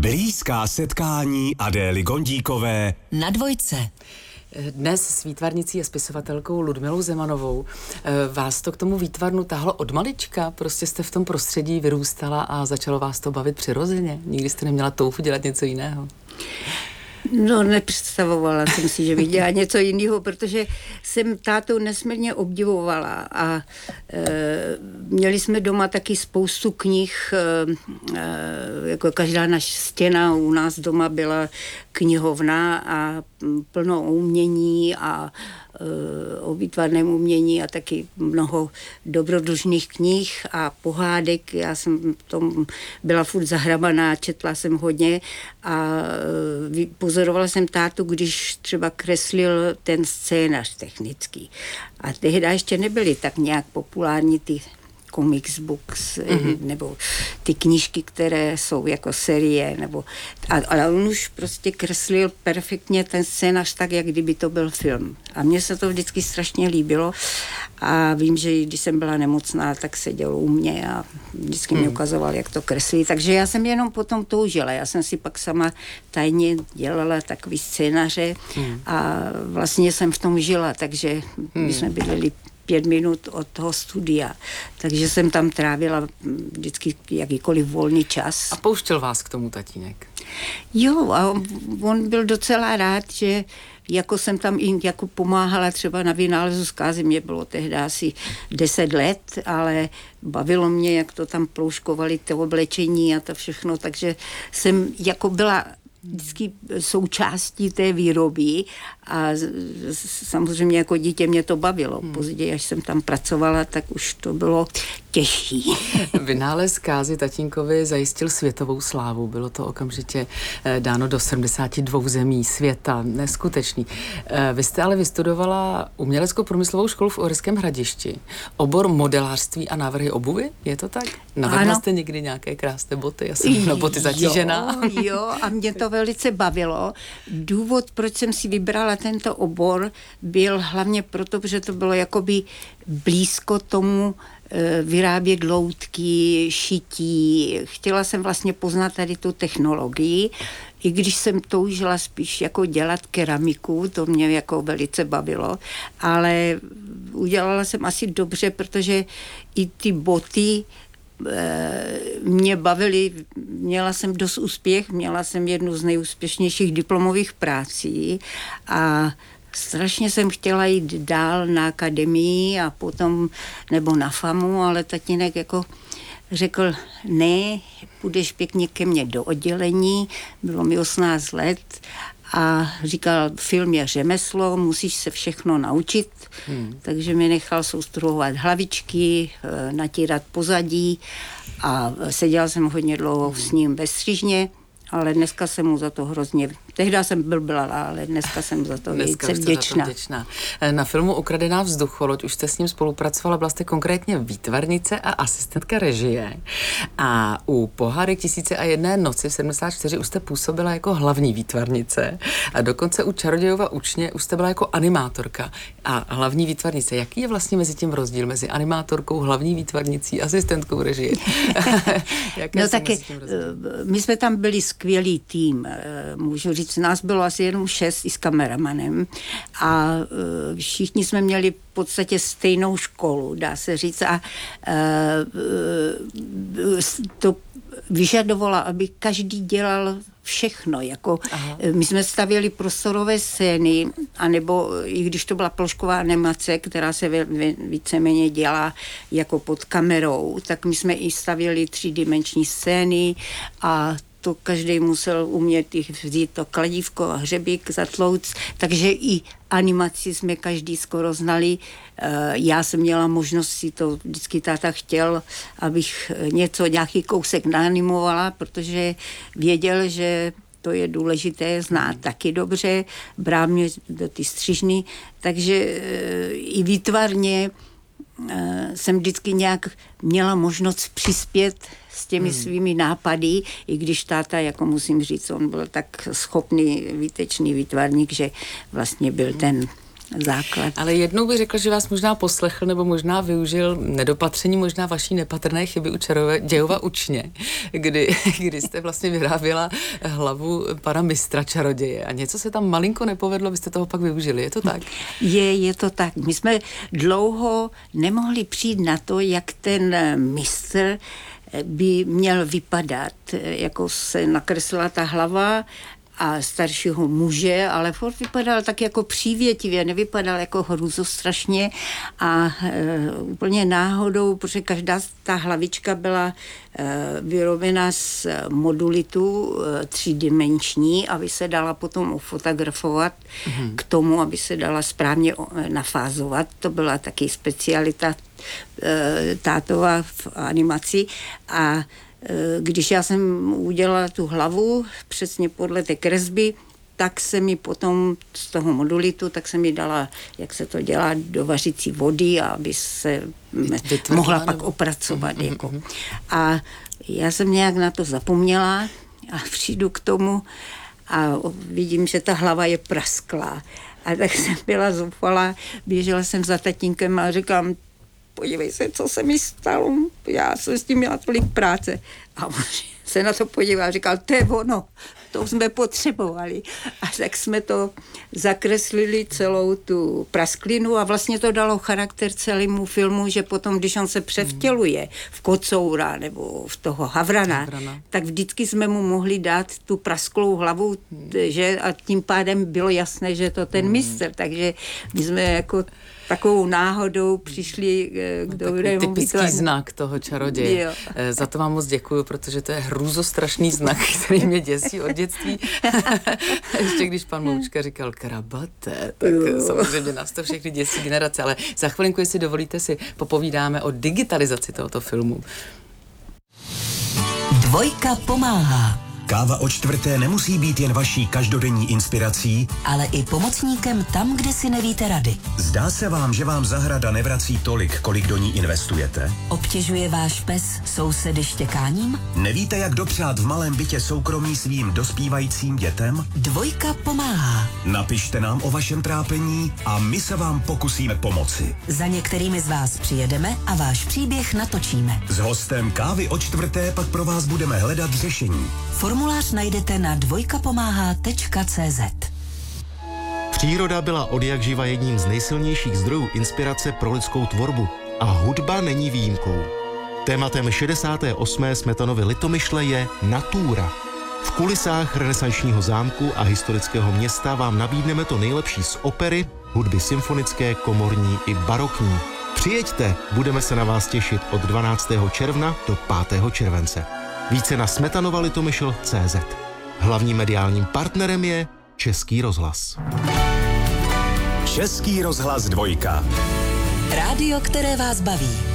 Blízká setkání Adély Gondíkové na Dvojce. Dnes s výtvarnicí a spisovatelkou Ludmilou Zemanovou. Vás to k tomu výtvarnu tahlo od malička? Prostě jste v tom prostředí vyrůstala a začalo vás to bavit přirozeně? Nikdy jste neměla touhu dělat něco jiného? No, nepředstavovala jsem si, že bych dělala něco jiného, protože jsem tátou nesmírně obdivovala a měli jsme doma taky spoustu knih, jako každá naše stěna u nás doma byla knihovna a plno umění a o výtvarném umění a taky mnoho dobrodružných knih a pohádek. Já jsem tom byla furt zahrabaná, četla jsem hodně a pozorovala jsem tátu, když třeba kreslil ten scénář technický. A tehdy ještě nebyly tak nějak populární ty comics books, nebo ty knížky, které jsou jako série, nebo, ale on už prostě kreslil perfektně ten scénář tak, jak kdyby to byl film. A mně se to vždycky strašně líbilo a vím, že když jsem byla nemocná, tak seděl u mě a vždycky mi ukazoval, jak to kreslí. Takže já jsem jenom potom toužila. Já jsem si pak sama tajně dělala takový scénáře a vlastně jsem v tom žila, takže my jsme bydleli 5 minut od toho studia. Takže jsem tam trávila vždycky jakýkoliv volný čas. A pouštěl vás k tomu tatínek? Jo, a on byl docela rád, že jako jsem tam i jako pomáhala třeba na vynálezu zkázy, mě bylo tehdy asi 10 let, ale bavilo mě, jak to tam proužkovali, to oblečení a to všechno, takže jsem jako byla vždycky součástí té výroby a samozřejmě jako dítě mě to bavilo. Později, až jsem tam pracovala, tak už to bylo těžší. Vynález zkázy tatínkovi zajistil světovou slávu. Bylo to okamžitě dáno do 72 zemí světa. Neskutečný. Vy jste ale vystudovala uměleckou průmyslovou školu v Uherském Hradišti. Obor modelářství a návrhy obuvy? Je to tak? Navrhla jste někdy nějaké krásné boty? Já jsem na boty zatížená. Jo, a mě to velice bavilo. Důvod, proč jsem si vybrala tento obor, byl hlavně proto, že to bylo jakoby blízko tomu vyrábět loutky, šití. Chtěla jsem vlastně poznat tady tu technologii, i když jsem toužila spíš jako dělat keramiku, to mě jako velice bavilo, ale udělala jsem asi dobře, protože i ty boty mě bavily, měla jsem dost úspěch, měla jsem jednu z nejúspěšnějších diplomových prací a strašně jsem chtěla jít dál na akademii a potom, nebo na FAMu, ale tatínek jako řekl, ne, půjdeš pěkně ke mně do oddělení, bylo mi 18 let a říkal, film je řemeslo, musíš se všechno naučit, takže mi nechal soustruhovat hlavičky, natírat pozadí a seděla jsem hodně dlouho s ním ve střižně, ale dneska jsem mu za to hrozně, tehdy jsem blbla, ale dneska jsem za to velice vděčná. Na filmu Ukradená vzducholoď už jste s ním spolupracovala, byla jste konkrétně výtvarnice a asistentka režie. A u Pohádek 1001 noci v 74 už jste působila jako hlavní výtvarnice a dokonce u Čarodějova učně už jste byla jako animátorka a hlavní výtvarnice. Jaký je vlastně mezi tím rozdíl mezi animátorkou, hlavní výtvarnicí, asistentkou režie? No taky, my jsme tam byli skvělý tým, můžu říct, nás bylo asi jenom 6 i s kameramanem a všichni jsme měli v podstatě stejnou školu, dá se říct, a to vyžadovalo, aby každý dělal všechno, jako my jsme stavěli prostorové scény, anebo i když to byla plošková animace, která se víceméně dělá jako pod kamerou, tak my jsme i stavěli 3dimenční scény a to každý musel umět vzít to kladívko a hřebík, zatlouc, takže i animaci jsme každý skoro znali. Já jsem měla možnost si to, vždycky táta chtěl, abych nějaký kousek naanimovala, protože věděl, že to je důležité znát taky dobře, brál mě do ty střižny, takže i výtvarně jsem vždycky nějak měla možnost přispět s těmi svými nápady, i když táta, jako musím říct, on byl tak schopný, výtečný výtvarník, že vlastně byl ten základ. Ale jednou bych řekla, že vás možná poslechl nebo možná využil nedopatření, možná vaší nepatrné chyby u Dějova učně, kdy jste vlastně vyráběla hlavu pana mistra čaroděje a něco se tam malinko nepovedlo, vy jste toho pak využili, je to tak? Je to tak. My jsme dlouho nemohli přijít na to, jak ten mistr by měl vypadat, jako se nakreslila ta hlava a staršího muže, ale furt vypadal tak jako přívětivě, nevypadal jako hrůzostrašně a úplně náhodou, protože každá ta hlavička byla vyrobena z modulitu třídimenční, aby se dala potom fotografovat k tomu, aby se dala správně nafázovat. To byla taky specialita tátova v animaci a když já jsem udělala tu hlavu přesně podle té kresby, tak se mi potom z toho modulitu, tak se mi dala, jak se to dělá, do vařící vody, aby se mohla pak opracovat. Jako. A já jsem nějak na to zapomněla a přijdu k tomu a vidím, že ta hlava je prasklá. A tak jsem byla zoufalá, běžela jsem za tatínkem a říkám, podívej se, co se mi stalo, já jsem s tím měla tolik práce. A on se na to podíval a říkal, to je ono, to jsme potřebovali. A tak jsme to zakreslili celou tu prasklinu a vlastně to dalo charakter celému filmu, že potom, když on se převtěluje v kocoura nebo v toho havrana, tak vždycky jsme mu mohli dát tu prasklou hlavu, že a tím pádem bylo jasné, že to ten mistr, takže my jsme jako takovou náhodou přišli k dobrému typický znak toho čaroděje. Za to vám moc děkuju, protože to je hrůzostrašný znak, který mě děsí od dětství. Ještě když pan Moučka říkal krabate, tak samozřejmě nás to všechny děsí generace, ale za chvilinku, jestli dovolíte, si popovídáme o digitalizaci tohoto filmu. Dvojka pomáhá. Káva o čtvrté nemusí být jen vaší každodenní inspirací, ale i pomocníkem tam, kde si nevíte rady. Zdá se vám, že vám zahrada nevrací tolik, kolik do ní investujete? Obtěžuje váš pes sousedy štěkáním? Nevíte, jak dopřát v malém bytě soukromí svým dospívajícím dětem? Dvojka pomáhá. Napište nám o vašem trápení a my se vám pokusíme pomoci. Za některými z vás přijedeme a váš příběh natočíme. S hostem Kávy o čtvrté pak pro vás budeme hledat řešení. Formulář najdete na dvojkapomáhá.cz. Příroda byla odjakživa jedním z nejsilnějších zdrojů inspirace pro lidskou tvorbu a hudba není výjimkou. Tématem 68. Smetanovy Litomyšle je Natúra. V kulisách renesančního zámku a historického města vám nabídneme to nejlepší z opery, hudby symfonické, komorní i barokní. Přijeďte, budeme se na vás těšit od 12. června do 5. července. Více na smetanova-litomyšl.cz. Hlavním mediálním partnerem je Český rozhlas. Český rozhlas 2. Rádio, které vás baví.